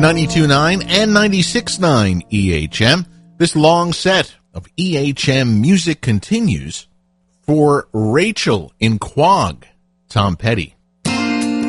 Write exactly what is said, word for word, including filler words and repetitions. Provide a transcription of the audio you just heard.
ninety-two point nine and ninety-six point nine E H M. This long set of E H M music continues for Rachel in Quogue, Tom Petty.